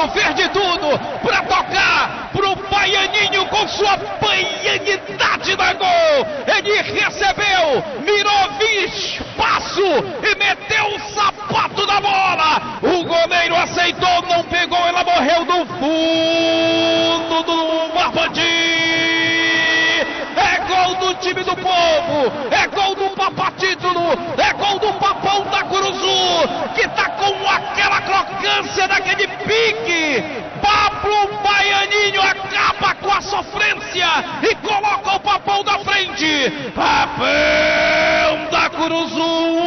Paulo fez de tudo para tocar pro Baianinho com sua baianidade na gol. Ele recebeu, mirou, viu espaço e meteu o sapato na bola. O goleiro aceitou, não pegou, ela morreu no fundo do Barbandi. É gol do time do povo, é gol do Papatítulo, é gol do Papão da Curuzu, que tá com aquela crocância daquele pique. Pablo Baianinho acaba com a sofrência e coloca o Papão da frente. Papão da Curuzu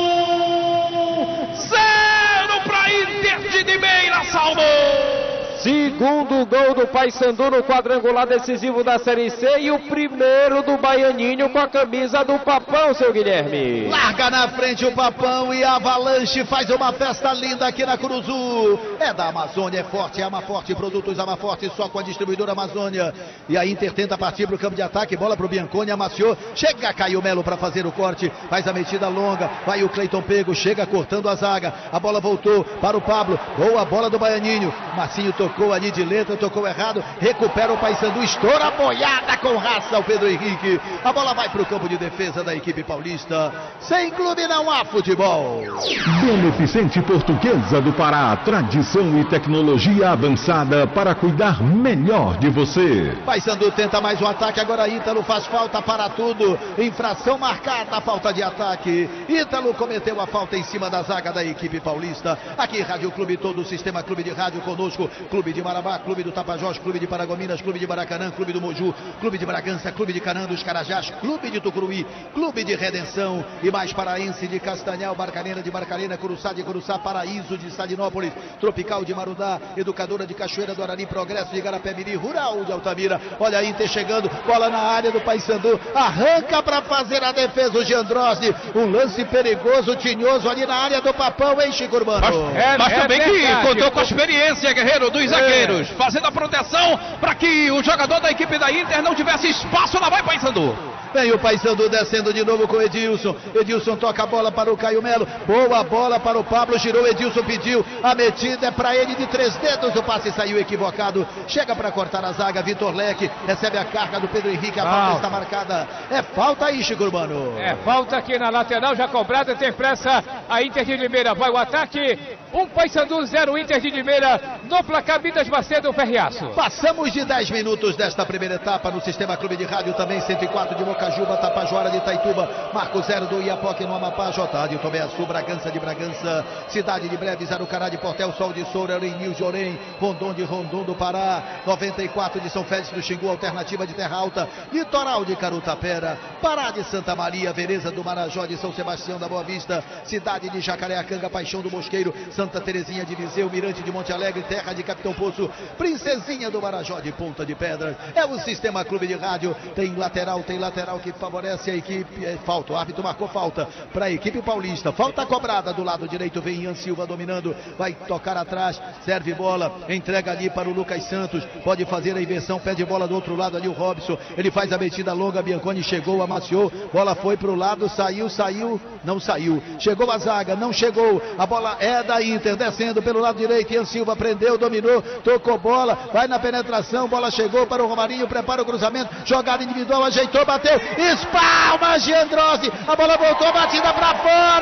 0 para Inter de Limeira, salvou. Segundo gol do Paysandu no quadrangular decisivo da Série C e o primeiro do Baianinho com a camisa do Papão, seu Guilherme. Larga na frente o Papão e a Avalanche faz uma festa linda aqui na Curuzu. É da Amazônia, é forte, é Amaforte, produtos Amaforte, só com a distribuidora Amazônia. E a Inter tenta partir para o campo de ataque, bola para o Bianconi, amaciou, chega Caio Melo para fazer o corte, faz a metida longa, vai o Cleiton Pego, chega cortando a zaga, a bola voltou para o Pablo, boa bola do Baianinho, Marcinho tocou ali de letra, tocou errado, recupera o Paysandu, estoura a boiada com raça o Pedro Henrique, a bola vai para o campo de defesa da equipe paulista. Sem clube não há futebol. Beneficente Portuguesa do Pará, tradição e tecnologia avançada para cuidar melhor de você. Paysandu tenta mais um ataque, agora Ítalo faz falta para tudo, infração marcada, falta de ataque. Ítalo cometeu a falta em cima da zaga da equipe paulista. Aqui Rádio Clube, todo o sistema Clube de Rádio conosco, Clube de Marabá, Clube do Tapajós, Clube de Paragominas, Clube de Maracanã, Clube do Moju, Clube de Bragança, Clube de Canã dos Carajás, Clube de Tucuruí, Clube de Redenção e mais paraense de Castanhal, Barcarena de Barcarena, Curuçá de Curuçá, Paraíso de Salinópolis, Tropical de Marudá, Educadora de Cachoeira do Arari, Progresso de Garapé-Miri, Rural de Altamira. Olha a Inter chegando, bola na área do Paysandu, arranca para fazer a defesa o Giandrossi, um lance perigoso, tinhoso ali na área do Papão, hein, Chico Urbano? Mas também que contou com a experiência, guerreiro, dos zagueiros, fazendo a proteção para que o jogador da equipe da Inter não tivesse espaço. Lá vai Paysandu. Vem o Paysandu descendo de novo com o Edilson. Edilson toca a bola para o Caio Melo. Boa bola para o Pablo. Girou, Edilson pediu. A metida é para ele de 3 dedos. O passe saiu equivocado. Chega para cortar a zaga. Vitor Leque recebe a carga do Pedro Henrique. A falta está marcada. É falta aí, Chico Urbano. É falta aqui na lateral, já cobrada. Tem pressa a Inter de Limeira. Vai o ataque. Um Paysandu, 0 Inter de Limeira. No placar, Minas Macedo, Ferriaço. Passamos de 10 minutos desta primeira etapa no Sistema Clube de Rádio. Também 104 de Mocajuba, Tapajoara de Itaituba, Marco 0 do Iapoque no Amapá, J de Tomeaçu, Bragança de Bragança, Cidade de Breves, Arucará de Portel, Sol de Soura, Renil de Orem, Rondon de Rondon do Pará, 94 de São Félix do Xingu, Alternativa de Terra Alta, Litoral de Carutapera, Pará de Santa Maria, Veneza do Marajó de São Sebastião da Boa Vista, Cidade de Jacareacanga, Paixão do Mosqueiro, Santa Terezinha de Viseu, Mirante de Monte Alegre, Terra de Capitão Poço, Princesinha do Marajó de Ponta de Pedras. É o Sistema Clube de Rádio, tem lateral que favorece a equipe, falta, o árbitro marcou falta para a equipe paulista, falta cobrada do lado direito, vem Ian Silva dominando, vai tocar atrás, serve bola, entrega ali para o Lucas Santos, pode fazer a inversão, pede bola do outro lado ali o Robson, ele faz a metida longa, Bianconi chegou, amaciou, bola foi para o lado, saiu, não saiu, chegou a zaga, não chegou, a bola é da Inter, descendo pelo lado direito, Ian Silva prendeu, dominou, tocou bola, vai na penetração, bola chegou para o Romarinho, prepara o cruzamento, jogada individual, ajeitou, bateu, espalma Giandrossi, a bola voltou, batida para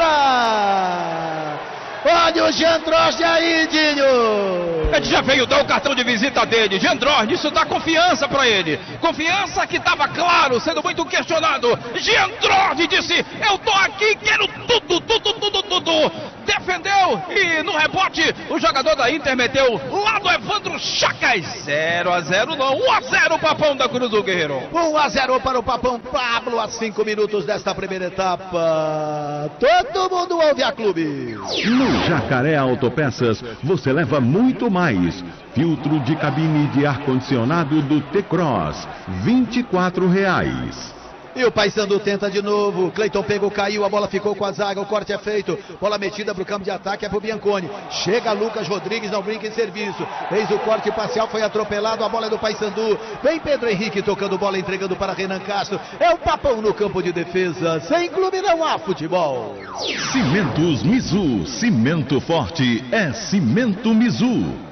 fora. Olha o Giandrossi aí, Dinho. Ele já veio dar o cartão de visita dele. Giandrossi, isso dá confiança para ele. Confiança que estava claro, sendo muito questionado. Giandrossi disse, eu tô aqui, quero tudo. Defendeu e no rebote o jogador da Inter meteu lá do Evandro Chacas. 0-0 não, 1-0 Papão da Cruz do Guerreiro. 1-0 para o Papão Pablo a 5 minutos desta primeira etapa. Todo mundo ouve a clube. No Jacaré Autopeças você leva muito mais. Filtro de cabine de ar-condicionado do T-Cross, R$24. E o Paysandu tenta de novo, Cleiton pegou, caiu, a bola ficou com a zaga, o corte é feito, bola metida para o campo de ataque, é para o Bianconi, chega Lucas Rodrigues, não brinca em serviço, fez o corte parcial, foi atropelado, a bola é do Paysandu, vem Pedro Henrique tocando bola, entregando para Renan Castro, é o Papão no campo de defesa, sem clube não há futebol. Cimentos Mizu, cimento forte é Cimento Mizu.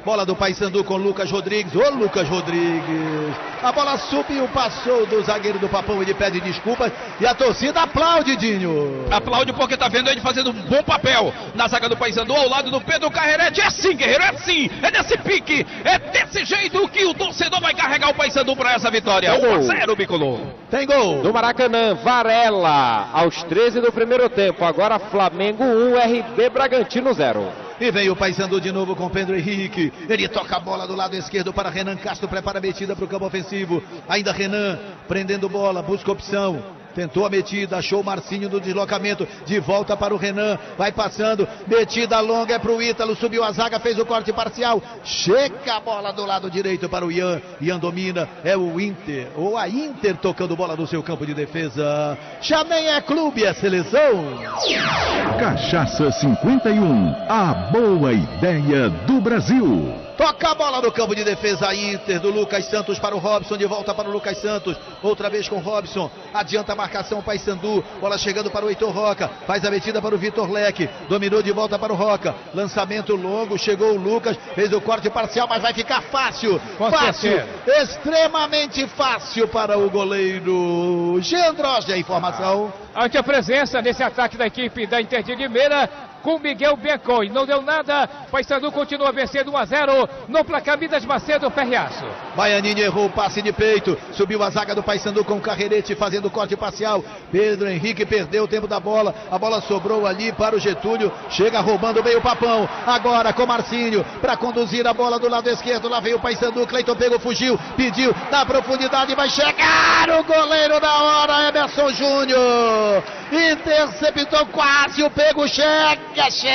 Bola do Paysandu com Lucas Rodrigues. Ô Lucas Rodrigues. A bola subiu, passou do zagueiro do Papão. Ele pede desculpas e a torcida aplaude, Dinho. Aplaude porque tá vendo ele fazendo um bom papel na zaga do Paysandu ao lado do Pedro Carrerete. É assim, guerreiro, é assim. É desse pique, é desse jeito que o torcedor vai carregar o Paysandu para essa vitória. 1-0, Bicolor. Tem gol. Do Maracanã, Varela, aos 13 do primeiro tempo. Agora Flamengo 1, RB Bragantino 0. E vem o Paysandu de novo com Pedro Henrique. Ele toca a bola do lado esquerdo para Renan Castro. Prepara a metida para o campo ofensivo. Ainda Renan prendendo bola, busca opção. Tentou a metida, achou o Marcinho no deslocamento. De volta para o Renan. Vai passando. Metida longa é para o Ítalo. Subiu a zaga, fez o corte parcial. Chega a bola do lado direito para o Ian. Ian domina. É o Inter. Ou a Inter tocando bola no seu campo de defesa. Já nem é clube, é seleção. Cachaça 51, a boa ideia do Brasil. Toca a bola no campo de defesa, Inter, do Lucas Santos para o Robson, de volta para o Lucas Santos, outra vez com o Robson, adianta a marcação, Paysandu, bola chegando para o Heitor Roca, faz a metida para o Vitor Leque, dominou de volta para o Roca, lançamento longo, chegou o Lucas, fez o corte parcial, mas vai ficar fácil, extremamente fácil para o goleiro Gendroge, a informação. Ante a presença nesse ataque da equipe da Inter de Limeira, com Miguel Becon, não deu nada, Paysandu continua vencendo 1-0 no placar Minas Macedo Ferriaço. Baianinho errou o passe de peito, subiu a zaga do Paysandu com o Carrerete fazendo o corte parcial, Pedro Henrique perdeu o tempo da bola, a bola sobrou ali para o Getúlio, chega roubando meio Papão, agora com Marcinho, para conduzir a bola do lado esquerdo, lá veio o Paysandu, Cleiton pegou, fugiu, pediu, na profundidade, vai chegar o goleiro na hora, Emerson Júnior, interceptou quase, o pego chega,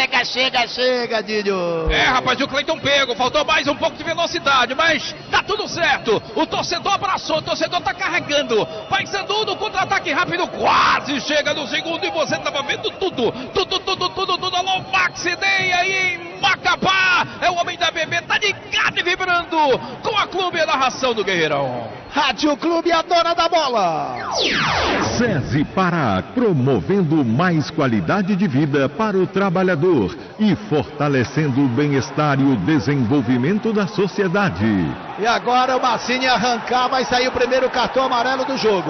Dinho. É, rapaz, o Cleiton pego, faltou mais um pouco de velocidade, mas tá tudo certo. O torcedor abraçou, o torcedor tá carregando. Paysandu no contra-ataque rápido, quase chega no segundo e você tava vendo tudo. Alô, Max Ideia aí em Macapá. É o homem da BB, tá ligado e vibrando com a Clube e a narração do Guerreirão. Rádio Clube, a dona da bola. SESI Pará, promovendo mais qualidade de vida para o trabalhador e fortalecendo o bem-estar e o desenvolvimento da sociedade. E agora o Marcinho arrancar, vai sair o primeiro cartão amarelo do jogo.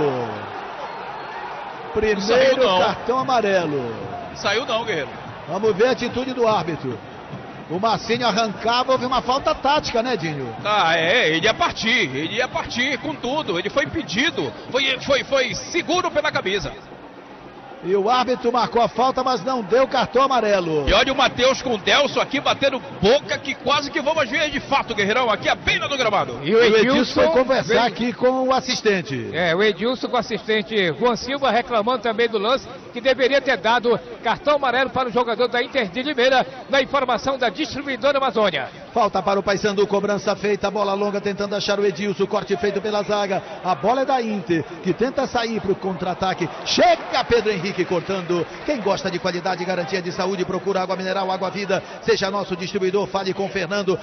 Primeiro cartão amarelo. Saiu não, Guerreiro. Vamos ver a atitude do árbitro. O Marcinho arrancava, houve uma falta tática, né, Dinho? Ah, ele ia partir com tudo, ele foi impedido, foi seguro pela camisa. E o árbitro marcou a falta, mas não deu cartão amarelo. E olha o Matheus com o Delso aqui batendo boca, que quase que vamos ver de fato, Guerreirão, aqui à beira do gramado. E o Edilson foi conversar aqui com o assistente. É, o Edilson com o assistente Juan Silva reclamando também do lance, que deveria ter dado cartão amarelo para o jogador da Inter de Limeira, na informação da distribuidora Amazônia. Falta para o Paysandu, cobrança feita, bola longa tentando achar o Edilson, corte feito pela zaga. A bola é da Inter, que tenta sair para o contra-ataque. Chega Pedro Henrique cortando. Quem gosta de qualidade e garantia de saúde, procura Água Mineral, Água Vida. Seja nosso distribuidor, fale com Fernando,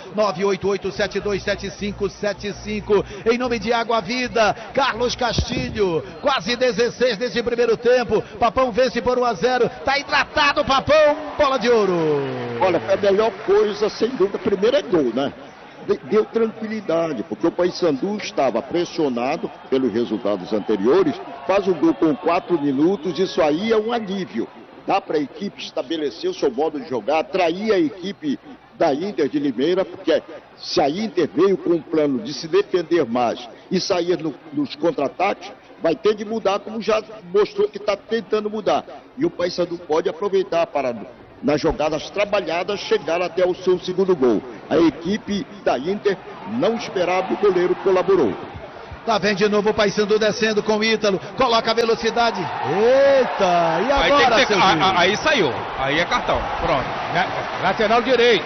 988-727575. Em nome de Água Vida, Carlos Castilho, quase 16 nesse primeiro tempo. Papão vence por 1-0. Tá hidratado, Papão, bola de ouro. Olha, a melhor coisa, sem dúvida, primeiro é gol, né? Deu tranquilidade, porque o Paysandu estava pressionado pelos resultados anteriores, faz o gol com 4 minutos, isso aí é um alívio. Dá para a equipe estabelecer o seu modo de jogar, atrair a equipe da Inter de Limeira, porque se a Inter veio com um plano de se defender mais e sair nos contra-ataques, vai ter de mudar, como já mostrou que está tentando mudar. E o Paysandu pode aproveitar para, nas jogadas trabalhadas, chegar até o seu segundo gol. A equipe da Inter não esperava, o goleiro colaborou. Lá vem de novo o Paysandu descendo com o Ítalo, coloca a velocidade. Eita, e agora, aí saiu, aí é cartão, pronto. Lateral direito.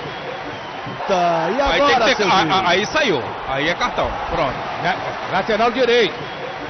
Eita, e agora, aí saiu, aí é cartão, pronto. Lateral direito.